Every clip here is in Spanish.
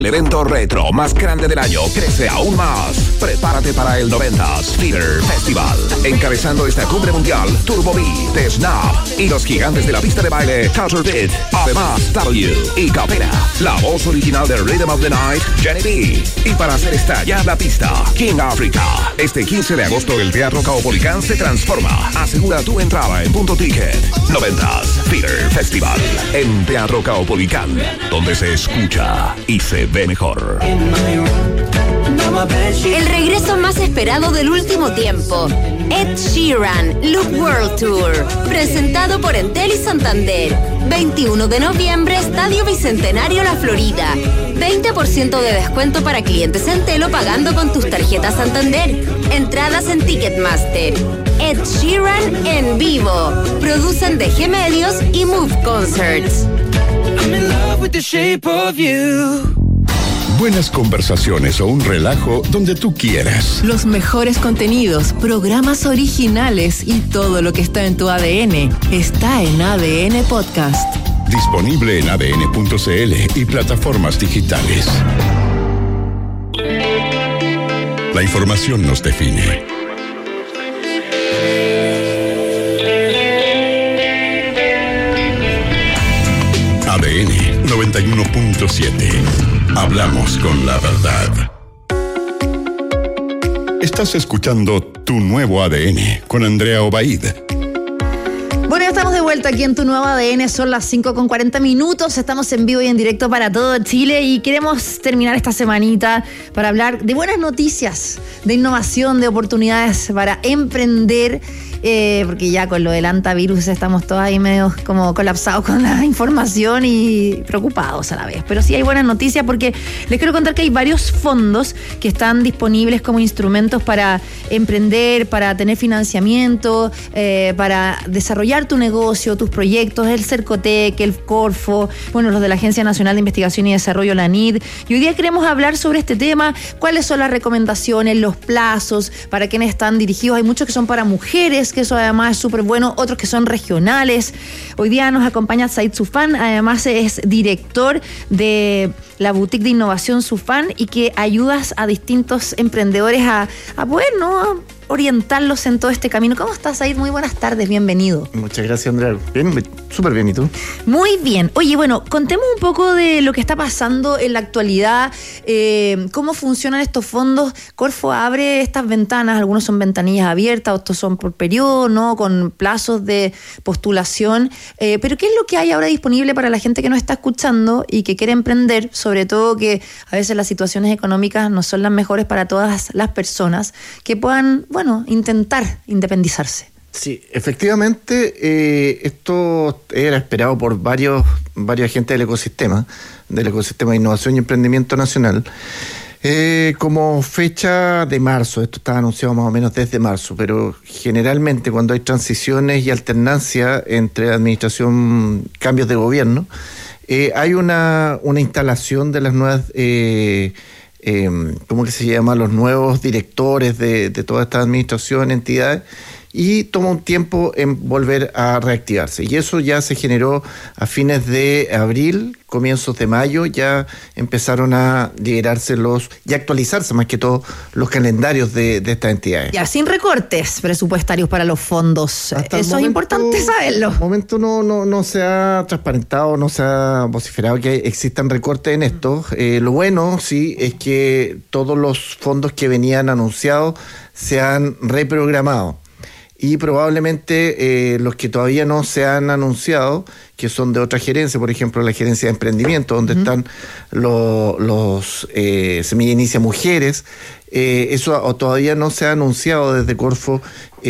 El evento retro más grande del año crece aún más. Prepárate para el 90s Theater Festival. Encabezando esta cumbre mundial, Turbo B, The Snap y los gigantes de la pista de baile, Culture Beat. Además, W y Capela, la voz original de Rhythm of the Night, Jenny B. Y para hacer estallar la pista, King Africa. Este 15 de agosto el Teatro Caupolicán se transforma. Asegura tu entrada en Punto Ticket. 90s Theater Festival en Teatro Caupolicán, donde se escucha y se ve mejor. El regreso más esperado del último tiempo. Ed Sheeran, Look World Tour, presentado por Entel y Santander. 21 de noviembre, Estadio Bicentenario La Florida. 20% de descuento para clientes Entel o pagando con tus tarjetas Santander. Entradas en Ticketmaster. Ed Sheeran en vivo. Producen DG Medios y Move Concerts. I'm in love with the shape of you. Buenas conversaciones o un relajo donde tú quieras. Los mejores contenidos, programas originales y todo lo que está en tu ADN está en ADN Podcast. Disponible en adn.cl y plataformas digitales. La información nos define. ADN 91.7. Hablamos con la verdad. Estás escuchando Tu Nuevo ADN con Andrea Obaid. Bueno, ya estamos de vuelta aquí en Tu Nuevo ADN, son las 5:40. Estamos en vivo y en directo para todo Chile y queremos terminar esta semanita para hablar de buenas noticias, de innovación, de oportunidades para emprender. Porque ya con lo del antivirus estamos todos ahí medio como colapsados con la información y preocupados a la vez. Pero sí hay buenas noticias porque les quiero contar que hay varios fondos que están disponibles como instrumentos para emprender, para tener financiamiento, para desarrollar tu negocio, tus proyectos, el Cercotec, el Corfo, bueno, los de la Agencia Nacional de Investigación y Desarrollo, la ANID. Y hoy día queremos hablar sobre este tema, cuáles son las recomendaciones, los plazos, para quienes están dirigidos. Hay muchos que son para mujeres, que eso además es súper bueno, otros que son regionales. Hoy día nos acompaña Said Soufan, además es director de la boutique de innovación Soufan y que ayudas a distintos emprendedores a poder, ¿no?, orientarlos en todo este camino. ¿Cómo estás, Said? Muy buenas tardes, bienvenido. Muchas gracias, Andrea. Bien, súper bien, ¿y tú? Muy bien. Oye, bueno, contemos un poco de lo que está pasando en la actualidad, cómo funcionan estos fondos. Corfo abre estas ventanas, algunos son ventanillas abiertas, otros son por periodo, ¿no?, con plazos de postulación. Pero ¿qué es lo que hay ahora disponible para la gente que nos está escuchando y que quiere emprender? Sobre todo que a veces las situaciones económicas no son las mejores para todas las personas, que puedan, bueno, intentar independizarse. Sí, efectivamente, esto era esperado por varios agentes del ecosistema de innovación y emprendimiento nacional. Como fecha de marzo, esto estaba anunciado más o menos desde marzo, pero generalmente cuando hay transiciones y alternancia entre administración, cambios de gobierno, hay una instalación de las nuevas... ¿cómo que se llama? Los nuevos directores de toda esta administración, entidades, y toma un tiempo en volver a reactivarse. Y eso ya se generó a fines de abril, comienzos de mayo, ya empezaron a liberarse y actualizarse más que todo los calendarios de estas entidades. Ya, sin recortes presupuestarios para los fondos. Eso es importante saberlo. Hasta el momento no se ha transparentado, no se ha vociferado que existan recortes en esto. Lo bueno, sí, es que todos los fondos que venían anunciados se han reprogramado. Y probablemente los que todavía no se han anunciado, que son de otra gerencia, por ejemplo la gerencia de emprendimiento, donde están los Semilla Inicia Mujeres, eso todavía no se ha anunciado desde Corfo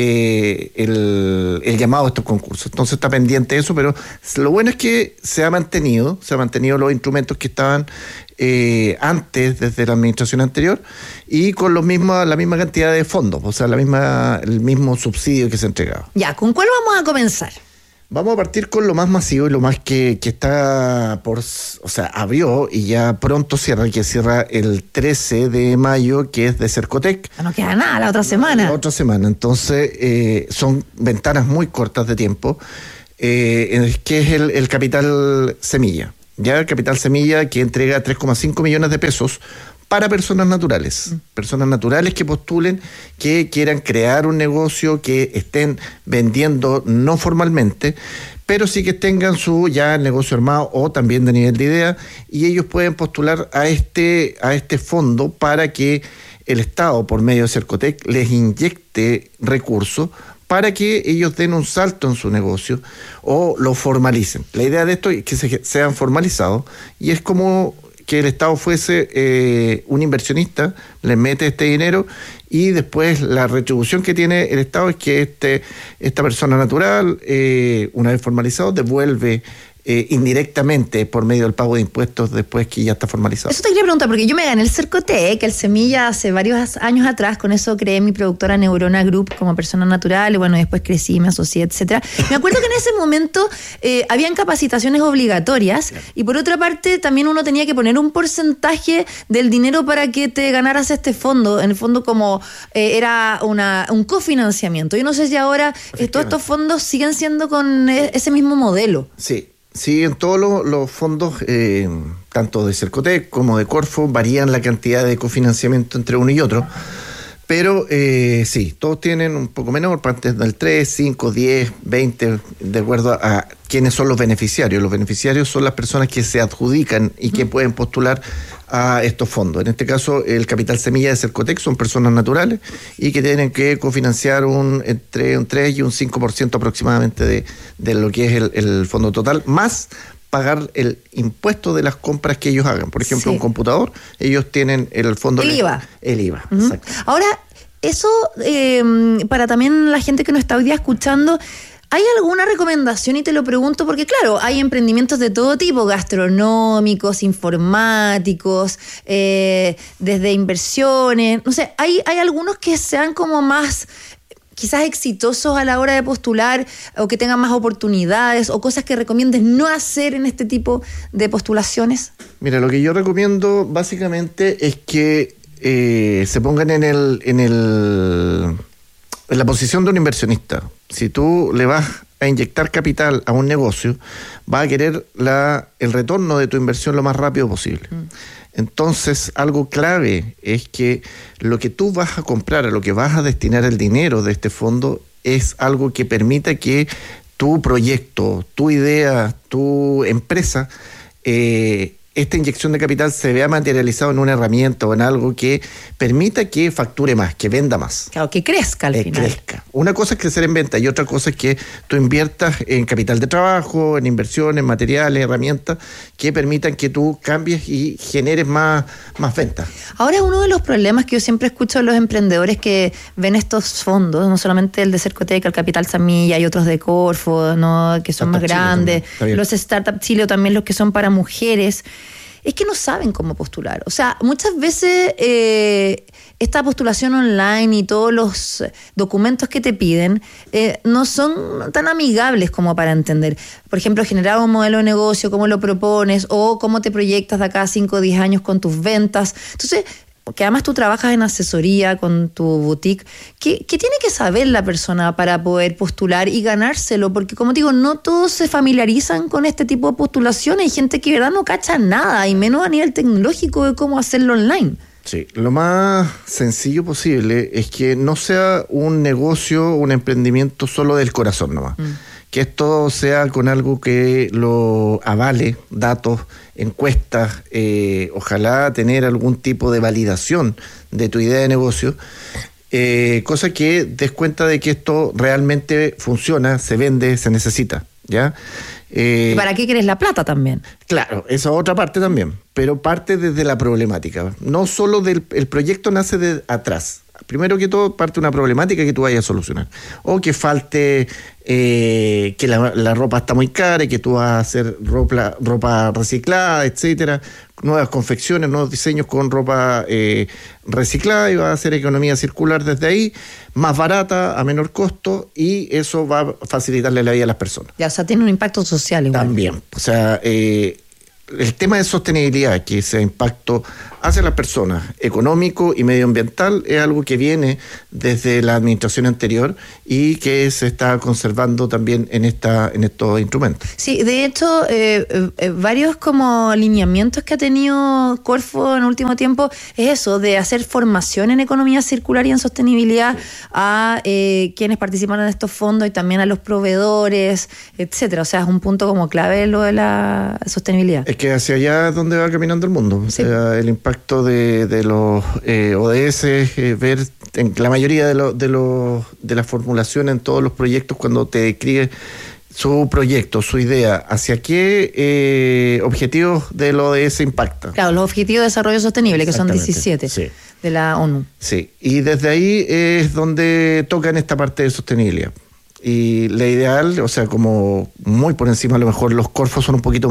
el llamado a estos concursos. Entonces está pendiente eso, pero lo bueno es que se han mantenido los instrumentos que estaban antes, desde la administración anterior, y con la misma cantidad de fondos, o sea, el mismo subsidio que se entregaba. Ya, ¿con cuál vamos a comenzar? Vamos a partir con lo más masivo y lo más que está abrió y ya pronto cierra, que cierra el 13 de mayo, que es de Cercotec. No queda nada, la otra semana. Entonces, son ventanas muy cortas de tiempo, que es el capital semilla. Ya Capital Semilla, que entrega 3,5 millones de pesos para personas naturales. Personas naturales que postulen, que quieran crear un negocio, que estén vendiendo no formalmente, pero sí que tengan su ya el negocio armado o también de nivel de idea, y ellos pueden postular a este fondo para que el Estado, por medio de Cercotec, les inyecte recursos para que ellos den un salto en su negocio o lo formalicen. La idea de esto es que sean formalizados, y es como que el Estado fuese un inversionista, les mete este dinero, y después la retribución que tiene el Estado es que esta persona natural, una vez formalizado, devuelve indirectamente por medio del pago de impuestos después que ya está formalizado. Eso te quería preguntar, porque yo me gané el Cercotec, el Semilla, hace varios años atrás. Con eso creé mi productora Neurona Group como persona natural, y bueno, después crecí, me asocié, etcétera. Me acuerdo que en ese momento habían capacitaciones obligatorias, y por otra parte también uno tenía que poner un porcentaje del dinero para que te ganaras este fondo. En el fondo como era un cofinanciamiento. Yo no sé si ahora todos estos fondos siguen siendo con ese mismo modelo. Sí, en todos los fondos, tanto de Cercotec como de Corfo, varían la cantidad de cofinanciamiento entre uno y otro, pero sí, todos tienen un poco menor, partes del 3, 5, 10, 20, de acuerdo a quiénes son los beneficiarios. Los beneficiarios son las personas que se adjudican y que pueden postular a estos fondos. En este caso, el Capital Semilla de Cercotec son personas naturales y que tienen que cofinanciar entre un 3 y un 5% aproximadamente de lo que es el fondo total, más pagar el impuesto de las compras que ellos hagan. Por ejemplo, un computador, ellos tienen el fondo... El IVA. El IVA, exacto. Ahora, eso, para también la gente que nos está hoy día escuchando, ¿hay alguna recomendación? Y te lo pregunto porque, claro, hay emprendimientos de todo tipo, gastronómicos, informáticos, desde inversiones. No sé, hay algunos que sean como más quizás exitosos a la hora de postular, o que tengan más oportunidades, o cosas que recomiendes no hacer en este tipo de postulaciones. Mira, lo que yo recomiendo básicamente es que se pongan en la posición de un inversionista. Si tú le vas a inyectar capital a un negocio, vas a querer el retorno de tu inversión lo más rápido posible. Entonces, algo clave es que lo que tú vas a comprar, a lo que vas a destinar el dinero de este fondo, es algo que permita que tu proyecto, tu idea, tu empresa, esta inyección de capital se vea materializado en una herramienta o en algo que permita que facture más, que venda más. Claro, que crezca al final. Crezca. Una cosa es crecer en venta y otra cosa es que tú inviertas en capital de trabajo, en inversiones, materiales, herramientas que permitan que tú cambies y generes más ventas. Ahora, uno de los problemas que yo siempre escucho de los emprendedores que ven estos fondos, no solamente el de Cercotec, el Capital Semilla, y otros de Corfo, ¿no?, que son más grandes, los Startup Chile, o también los que son para mujeres, es que no saben cómo postular. O sea, muchas veces esta postulación online y todos los documentos que te piden no son tan amigables como para entender. Por ejemplo, generar un modelo de negocio, cómo lo propones, o cómo te proyectas de acá a 5 o 10 años con tus ventas. Entonces, que además tú trabajas en asesoría con tu boutique, ¿qué tiene que saber la persona para poder postular y ganárselo? Porque, como digo, no todos se familiarizan con este tipo de postulaciones. Hay gente que de verdad no cacha nada, y menos a nivel tecnológico de cómo hacerlo online. Sí, lo más sencillo posible es que no sea un negocio, un emprendimiento solo del corazón nomás. Que esto sea con algo que lo avale, datos, encuestas, ojalá tener algún tipo de validación de tu idea de negocio, cosa que des cuenta de que esto realmente funciona, se vende, se necesita, ¿ya? ¿Para qué querés la plata también? Claro, esa otra parte también, pero parte desde la problemática. No solo el proyecto nace de atrás. Primero que todo, parte una problemática que tú vayas a solucionar. O que falte, que la ropa está muy cara y que tú vas a hacer ropa reciclada, etcétera. Nuevas confecciones, nuevos diseños con ropa reciclada, y vas a hacer economía circular desde ahí, más barata, a menor costo, y eso va a facilitarle la vida a las personas. Ya, o sea, tiene un impacto social igual. También. O sea, el tema de sostenibilidad, que sea impacto hacia las personas, económico y medioambiental, es algo que viene desde la administración anterior y que se está conservando también en estos instrumentos. Sí, de hecho, varios como lineamientos que ha tenido Corfo en el último tiempo es eso, de hacer formación en economía circular y en sostenibilidad a quienes participan en estos fondos y también a los proveedores, etcétera. O sea, es un punto como clave lo de la sostenibilidad. Es que hacia allá es donde va caminando el mundo. Sí. O sea, el impacto de los ODS, ver en la mayoría de la formulación en todos los proyectos, cuando te describe su proyecto, su idea, hacia qué objetivos del ODS impacta. Claro, los Objetivos de Desarrollo Sostenible, que son 17 sí. de la ONU. Sí, y desde ahí es donde tocan esta parte de sostenibilidad. Y la ideal, o sea, como muy por encima, a lo mejor los Corfos son un poquito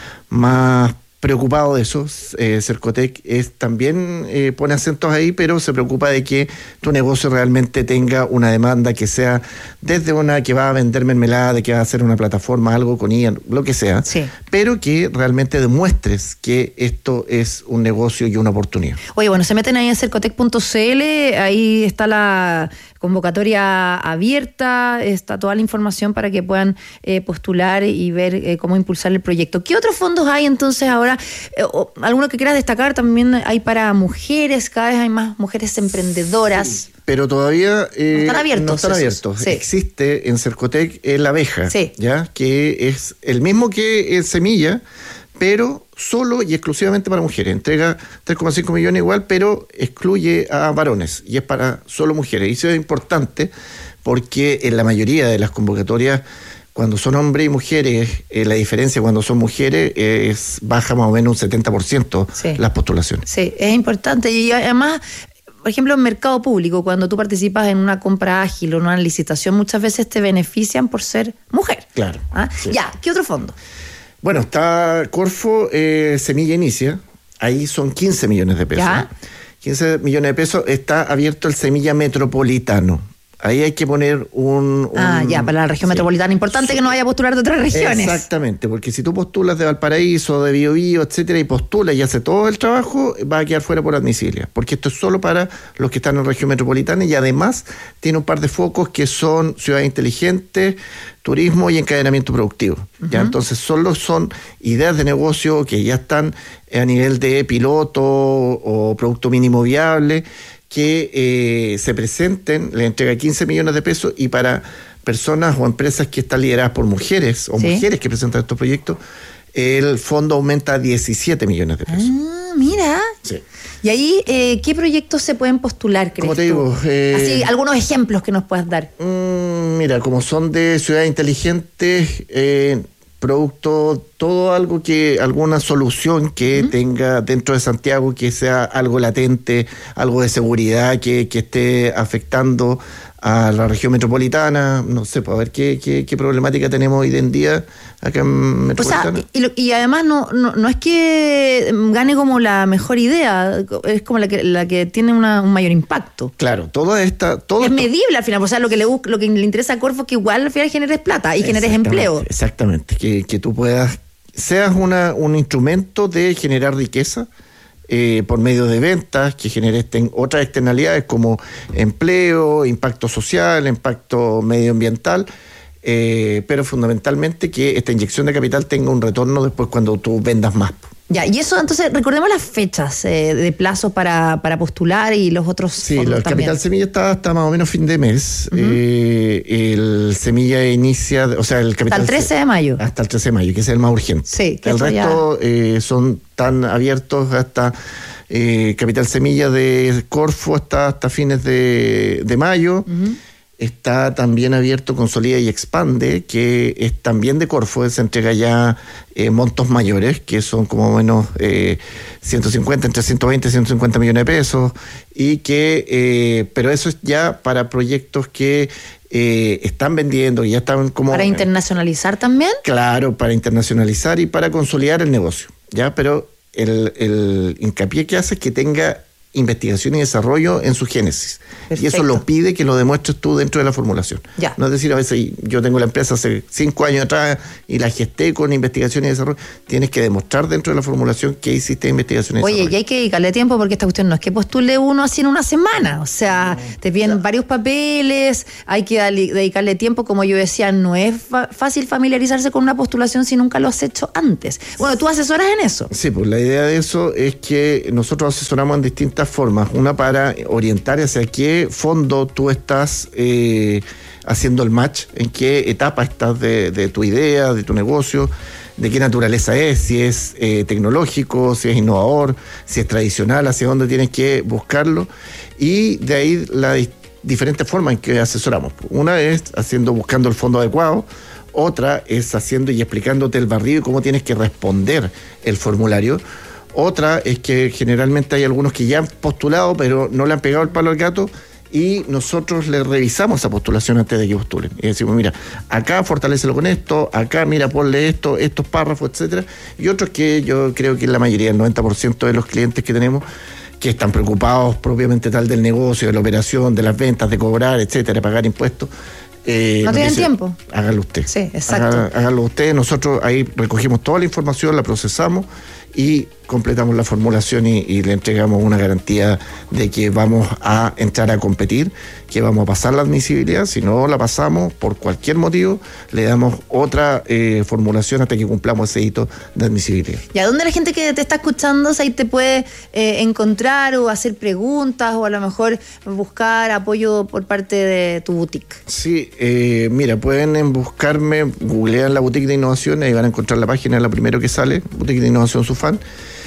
más preocupado de eso. Cercotec también pone acentos ahí, pero se preocupa de que tu negocio realmente tenga una demanda que sea desde una que va a vender mermelada, de que va a hacer una plataforma, algo con IA, lo que sea, sí, pero que realmente demuestres que esto es un negocio y una oportunidad. Oye, bueno, se meten ahí en cercotec.cl, ahí está la convocatoria abierta, está toda la información para que puedan postular y ver cómo impulsar el proyecto. ¿Qué otros fondos hay entonces ahora? ¿Alguno que quieras destacar? También hay para mujeres, cada vez hay más mujeres emprendedoras. Sí, pero todavía no están abiertos. Sí. Existe en Cercotec la abeja, sí, ¿ya? Que es el mismo que Semilla, pero solo y exclusivamente para mujeres. Entrega 3,5 millones igual, pero excluye a varones y es para solo mujeres. Y eso es importante porque en la mayoría de las convocatorias, cuando son hombres y mujeres, la diferencia cuando son mujeres baja más o menos un 70% sí, las postulaciones. Sí, es importante. Y además, por ejemplo, en mercado público, cuando tú participas en una compra ágil o en una licitación, muchas veces te benefician por ser mujer. Claro. ¿Ah? Sí. Ya, ¿qué otro fondo? Bueno, está Corfo Semilla Inicia, ahí son 15 millones de pesos. ¿Ya? 15 millones de pesos, está abierto el Semilla Metropolitano. Ahí hay que poner ya, para la región metropolitana. Importante que no vaya a postular de otras regiones. Exactamente, porque si tú postulas de Valparaíso, de Biobío, etcétera, y postulas y hace todo el trabajo, va a quedar fuera por admisibilidad, porque esto es solo para los que están en la región metropolitana y además tiene un par de focos que son ciudad inteligente, turismo y encadenamiento productivo. ¿Ya? Entonces solo son ideas de negocio que ya están a nivel de piloto o producto mínimo viable, que se presenten, le entrega 15 millones de pesos y para personas o empresas que están lideradas por mujeres o sí, mujeres que presentan estos proyectos, el fondo aumenta a 17 millones de pesos. Ah, mira. Sí. Y ahí, ¿qué proyectos se pueden postular, crees Como te digo, así, algunos ejemplos que nos puedas dar. Mira, como son de ciudad inteligente, producto, todo algo alguna solución que tenga dentro de Santiago que sea algo latente, algo de seguridad que esté afectando a la región metropolitana, no sé, pues a ver qué problemática tenemos hoy en día acá en Metropolitana. O sea, y además no es que gane como la mejor idea, es como la que tiene un mayor impacto. Claro, todo es esto, medible al final, o sea, lo que le interesa a Corfo es que igual al final generes plata y generes empleo. Exactamente, que tú seas un instrumento de generar riqueza, por medio de ventas, que genere otras externalidades como empleo, impacto social, impacto medioambiental, pero fundamentalmente que esta inyección de capital tenga un retorno después cuando tú vendas más. Ya, y eso entonces, recordemos las fechas de plazo para postular y los otros fondos el también. Capital Semilla está hasta más o menos fin de mes. El Semilla inicia, o sea, el Capital... Hasta el 13 de mayo. Hasta el 13 de mayo, que es el más urgente. Sí, que el resto son tan abiertos hasta Capital Semilla de Corfo hasta fines de mayo. Está también abierto Consolida y Expande, que es también de Corfo, se entrega ya montos mayores, que son como menos 150, entre 120 y 150 millones de pesos, y pero eso es ya para proyectos que están vendiendo y ya están como... ¿Para internacionalizar también? Claro, para internacionalizar y para consolidar el negocio, ¿ya? Pero el hincapié que hace es que tenga investigación y desarrollo en su génesis. Perfecto. Y eso lo pide que lo demuestres tú dentro de la formulación. Ya. No es decir, a veces yo tengo la empresa hace 5 años atrás y la gesté con investigación y desarrollo. Tienes que demostrar dentro de la formulación que hiciste investigación y desarrollo. Oye, y hay que dedicarle tiempo porque esta cuestión no es que postule uno así en una semana. O sea, te piden varios papeles, hay que dedicarle tiempo. Como yo decía, no es fácil familiarizarse con una postulación si nunca lo has hecho antes. Bueno, tú asesoras en eso. Sí, pues la idea de eso es que nosotros asesoramos en distintas formas. Una para orientar hacia qué fondo tú estás haciendo el match, en qué etapa estás de tu idea, de tu negocio, de qué naturaleza es, si es tecnológico, si es innovador, si es tradicional, hacia dónde tienes que buscarlo. Y de ahí las diferentes formas en que asesoramos. Una es buscando el fondo adecuado. Otra es haciendo y explicándote el barrido y cómo tienes que responder el formulario. Otra es que generalmente hay algunos que ya han postulado pero no le han pegado el palo al gato y nosotros les revisamos esa postulación antes de que postulen. Y decimos, mira, acá fortalécelo con esto, acá mira, ponle esto, estos párrafos, etcétera. Y otros que yo creo que la mayoría, el 90% de los clientes que tenemos, que están preocupados propiamente tal del negocio, de la operación, de las ventas, de cobrar, etcétera, pagar impuestos. No tienen tiempo. Hágalo usted. Sí, exacto. Hágalo usted. Nosotros ahí recogimos toda la información, la procesamos y completamos la formulación y le entregamos una garantía de que vamos a entrar a competir, que vamos a pasar la admisibilidad. Si no la pasamos por cualquier motivo, le damos otra formulación hasta que cumplamos ese hito de admisibilidad. ¿Y a dónde la gente que te está escuchando ahí te puede encontrar o hacer preguntas o a lo mejor buscar apoyo por parte de tu boutique? Sí, mira, pueden buscarme, googlean la boutique de innovación, ahí van a encontrar la página, la primero que sale, boutique de innovación Sufan.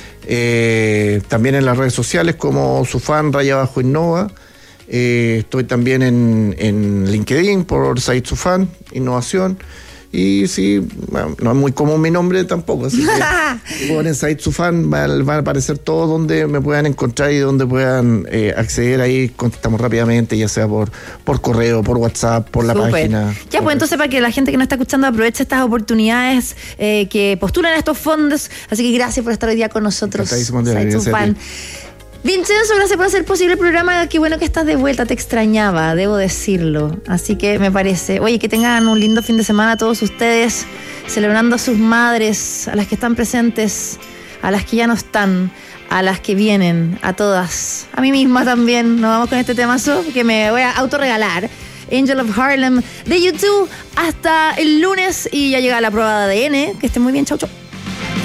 También en las redes sociales como Sufan _innova. Estoy también en LinkedIn por Said Sufan Innovación. Y sí, bueno, no es muy común mi nombre tampoco, así que si ponen Said Sufan va a aparecer todo donde me puedan encontrar y donde puedan acceder. Ahí contestamos rápidamente, ya sea por correo, por WhatsApp, por la página. Ya, pues entonces para que la gente que nos está escuchando aproveche estas oportunidades que postulan a estos fondos. Así que gracias por estar hoy día con nosotros, Said Sufan. Vincenzo, gracias por hacer posible el programa. Qué bueno que estás de vuelta, te extrañaba, debo decirlo. Así que me parece. Oye, que tengan un lindo fin de semana todos ustedes, celebrando a sus madres, a las que están presentes, a las que ya no están, a las que vienen, a todas. A mí misma también. Nos vamos con este temazo que me voy a autorregalar. Angel of Harlem de YouTube. Hasta el lunes y ya llega la prueba de ADN. Que estén muy bien, chau, chau.